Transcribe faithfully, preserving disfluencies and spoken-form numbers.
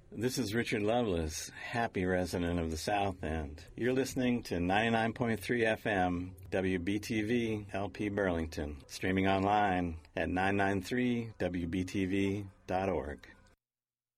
This is Richard Lovelace, happy resident of the South End. You're listening to ninety-nine point three F M, W B T V, L P Burlington, streaming online at nine nine three W B T V dot org.